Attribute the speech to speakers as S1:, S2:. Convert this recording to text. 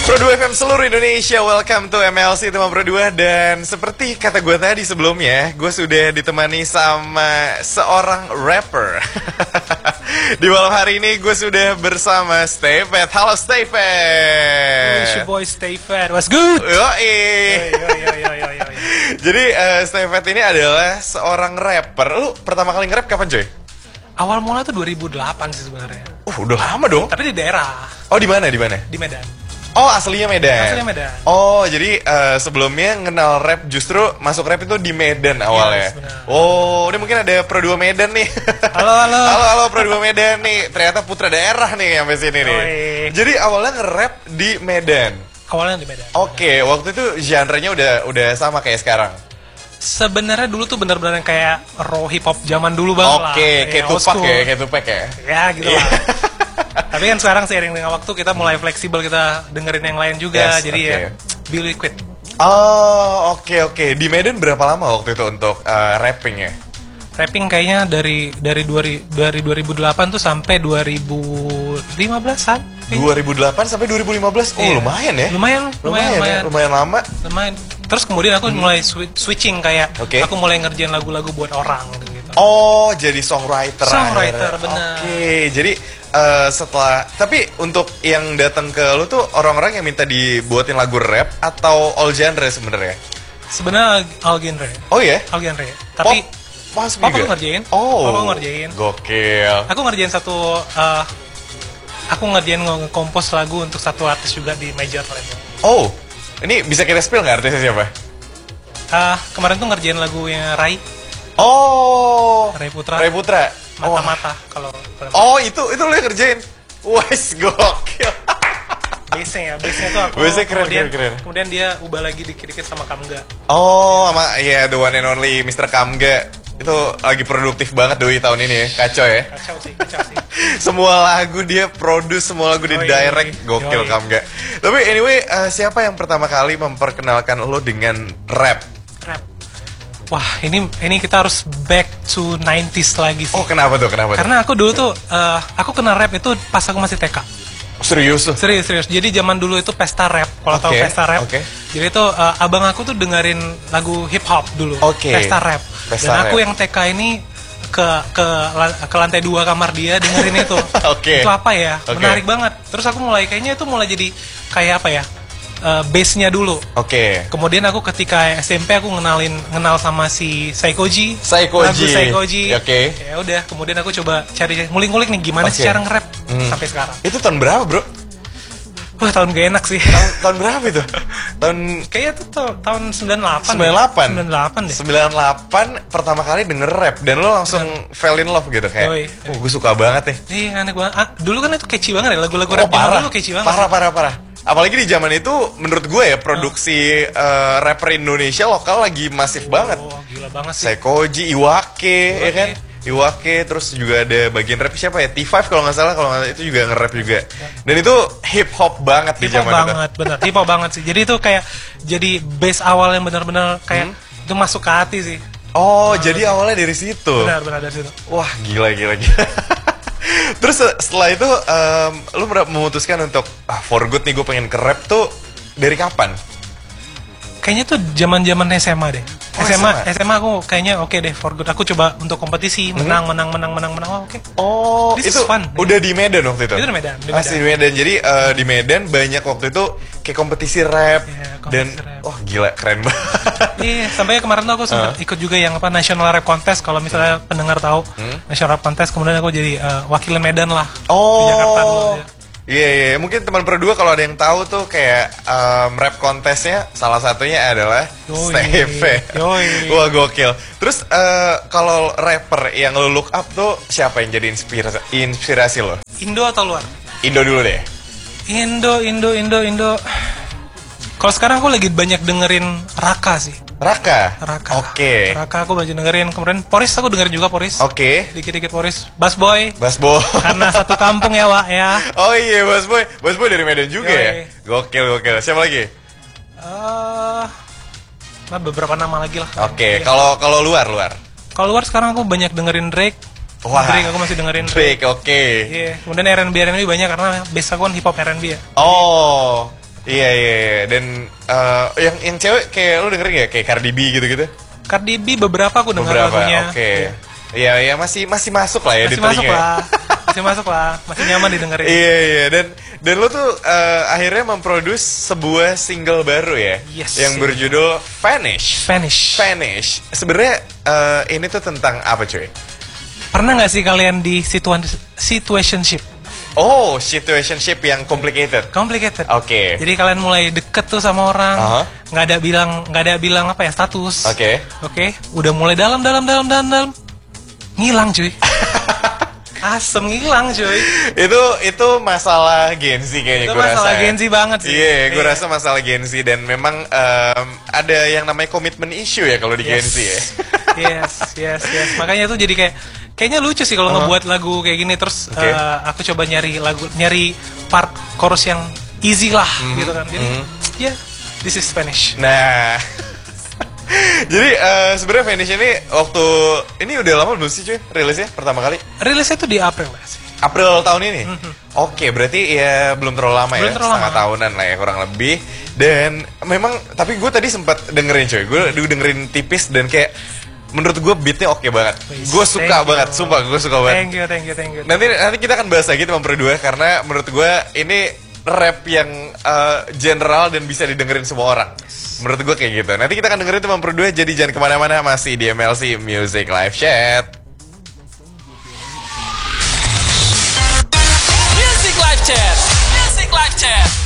S1: Pro 2 FM seluruh Indonesia, welcome to MLC Tema Pro 2. Dan seperti kata gue tadi sebelumnya, gue sudah ditemani sama seorang rapper. Di malam hari ini gue sudah bersama Stayfat. Halo Stayfat.
S2: It's your boy Stayfat, what's good?
S1: Yoi. Jadi Stayfat ini adalah seorang rapper. Lu pertama kali nge-rap kapan coy?
S2: Awal mula tuh 2008 sih sebenarnya.
S1: Udah lama dong.
S2: Tapi di daerah.
S1: Oh di mana? Di mana?
S2: Di Medan.
S1: Oh aslinya Medan.
S2: Aslinya Medan.
S1: Oh jadi sebelumnya kenal rap justru masuk rap itu di Medan awalnya.
S2: Yes,
S1: oh ini mungkin ada Pro 2 Medan nih. Halo Pro 2 Medan nih. Ternyata putra daerah nih sampai sini nih. Jadi awalnya nge-rap di Medan.
S2: Awalnya di Medan.
S1: Oke, waktu itu genre-nya udah sama kayak sekarang.
S2: Sebenarnya dulu tuh benar-benar kayak raw hip hop zaman dulu banget lah.
S1: Oke, kayak Tupac ya.
S2: Ya gitu lah. Tapi kan sekarang seiring dengan waktu kita mulai fleksibel, kita dengerin yang lain juga. Jadi ya be liquid.
S1: Oh, oke. Di Medan berapa lama waktu itu untuk rapping ya?
S2: Rapping kayaknya dari 2008 tuh sampai 2015-an.
S1: 2008 sampai 2015. Oh,
S2: iya.
S1: Lumayan ya. Lumayan lama.
S2: Lumayan. Terus kemudian aku mulai switching kayak aku mulai ngerjain lagu-lagu buat orang gitu.
S1: Oh, jadi songwriter.
S2: Benar.
S1: Oke, jadi setelah tapi untuk yang datang ke lu tuh orang-orang yang minta dibuatin lagu rap atau all genre sebenarnya?
S2: Sebenarnya all genre.
S1: Oh ya?
S2: All genre. Tapi
S1: pop
S2: aku ngerjain.
S1: Aku
S2: ngerjain.
S1: Gokil.
S2: Aku ngerjain aku ngerjain nge-compose lagu untuk satu artis juga di major label.
S1: Oh, ini bisa kita spill nggak artisnya siapa?
S2: Kemarin tuh ngerjain lagunya Rai.
S1: Oh,
S2: Rai Putra. Mata-mata kalau.
S1: Oh, itu lu yang ngerjain. Wes gokil.
S2: Bassnya tuh aku.
S1: Bassnya keren.
S2: Kemudian dia ubah lagi dikit-dikit sama Kamga.
S1: Oh, sama ya the one and only Mr. Kamga. Itu lagi produktif banget Doi tahun ini ya. Kacau ya.
S2: Kacau sih.
S1: Semua lagu dia produce, semua lagu di direct. Gokil Kamga. Tapi anyway, siapa yang pertama kali memperkenalkan lo dengan rap?
S2: Wah, ini kita harus back to 90s lagi sih.
S1: Oh, kenapa tuh?
S2: Karena aku dulu tuh, aku kenal rap itu pas aku masih TK.
S1: Serius tuh?
S2: Serius. Jadi zaman dulu itu pesta rap. Kalau tahu pesta rap. Jadi itu abang aku tuh dengerin lagu hip hop dulu. Pesta rap. Dan aku yang TK ini ke lantai 2 kamar dia dengerin itu. Itu apa ya? Menarik banget. Terus aku kayaknya itu mulai jadi kayak apa ya? Base-nya dulu. Kemudian aku ketika SMP aku kenal sama si Saikoji. Lagu Saikoji. Ya udah, kemudian aku coba cari ngulik-ngulik nih gimana sih cara nge-rap sampai sekarang.
S1: Itu tahun berapa, Bro?
S2: Wah, tahun gak enak sih.
S1: Tahun berapa itu?
S2: Kayaknya tuh tahun 98.
S1: 98 deh. 98 pertama kali denger rap dan lo langsung fell in love gitu kayak. Gue suka banget nih.
S2: Iya, aneh banget. Dulu kan itu catchy banget ya lagu-lagu rap dulu catchy banget.
S1: Parah. Apalagi di zaman itu menurut gue ya produksi rapper Indonesia lokal lagi masif banget.
S2: Oh, gila banget sih.
S1: Saikoji, Iwake, ya kan? Iwake, terus juga ada bagian rap siapa ya? T5 kalau nggak salah itu juga nge-rap juga. Dan itu hip hop banget di zaman itu.
S2: Bener, hip hop banget sih. Jadi itu kayak jadi base awal yang benar-benar kayak itu masuk ke hati sih.
S1: Oh, jadi awalnya dari situ.
S2: Benar dari situ.
S1: Wah, gila. Terus setelah itu lu memutuskan untuk for good nih gue pengen ke rap tuh dari kapan?
S2: Kayaknya tuh zaman SMA deh. SMA aku kayaknya oke deh for good. Aku coba untuk kompetisi, menang.
S1: Oh,
S2: This
S1: itu
S2: fun.
S1: Udah di Medan waktu itu?
S2: Itu di Medan.
S1: Masih di Medan. Jadi di Medan banyak waktu itu kayak kompetisi rap. Dan wah gila, keren banget.
S2: Iya, sampai kemarin tuh aku sempat ikut juga yang National Rap Contest. Kalau misalnya pendengar tahu National Rap Contest, kemudian aku jadi wakil Medan lah di Jakarta dulu.
S1: Iya, mungkin teman Pro 2 kalau ada yang tahu tuh kayak rap kontesnya salah satunya adalah Stayfat. Wah gokil. Terus kalau rapper yang lo look up tuh siapa yang jadi inspirasi lo?
S2: Indo atau luar?
S1: Indo dulu deh.
S2: Indo. Kalau sekarang aku lagi banyak dengerin Raka sih.
S1: Raka.
S2: Raka aku banyak dengerin. Kemudian Poris aku dengerin juga Poris. Dikit-dikit Poris. Bass Boy. Karena satu kampung ya, Wak ya.
S1: Oh iya, Bass Boy dari Medan juga ya. Gokil. Siapa lagi?
S2: Beberapa nama lagi lah.
S1: Kalau luar.
S2: Kalau luar sekarang aku banyak dengerin Drake. Drake aku masih dengerin
S1: Drake.
S2: Iya. Kemudian R&B banyak karena base aku kan hip hop R&B ya.
S1: Oh. Iya iya iya. Dan yang cewek kayak lu dengerin gak kayak Cardi B gitu-gitu?
S2: Cardi B beberapa aku dengar lagunya.
S1: Oke. Iya iya masih masuk lah ya di telinga.
S2: Masih masuk lah, masih nyaman didengerin.
S1: Iya iya dan lu tuh akhirnya memproduce sebuah single baru ya, yang berjudul Vanish. Sebenarnya ini tuh tentang apa cuy?
S2: Pernah nggak sih kalian di situationship?
S1: Oh, situationship yang complicated.
S2: Oke. Jadi kalian mulai deket tuh sama orang, nggak ada bilang apa ya status. Oke. Udah mulai dalam, ngilang cuy. Asem ngilang cuy.
S1: Itu masalah Gen Z kayaknya gue rasa.
S2: Masalah Gen Z banget sih.
S1: Iya, gue rasa masalah Gen Z dan memang ada yang namanya komitmen issue ya kalau di Gen Z ya.
S2: Yes. Makanya itu jadi kayaknya lucu sih kalau ngebuat lagu kayak gini terus aku coba nyari part chorus yang easy lah gitu kan. Jadi this is Spanish.
S1: Nah. Jadi sebenarnya Vanish ini ini udah lama belum sih cuy rilisnya pertama kali?
S2: Rilisnya tuh di April lah sih.
S1: April tahun ini? Oke, berarti ya belum terlalu lama setengah tahunan lah ya kurang lebih. Dan memang, tapi gue tadi sempat dengerin cuy, gue dengerin tipis dan kayak menurut gue beatnya oke banget. Gue suka banget, sumpah gue suka banget.
S2: Thank you.
S1: Nanti kita akan bahas lagi teman berdua karena menurut gue ini rap yang general dan bisa didengerin semua orang. Menurut gue kayak gitu. Nanti kita akan dengerin teman berdua, jadi jangan kemana-mana, masih di MLC Music Live Chat.